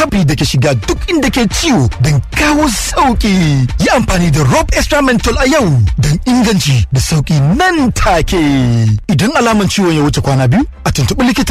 rigakafi da ke shiga duk inda ke ciwo don kawo sauki. Yi amfani da Rob Extra Menthol a yau don inganci da sauki nan take. Idan alaman ciwon ya wuce kwana 2, a tuntuɓi likita.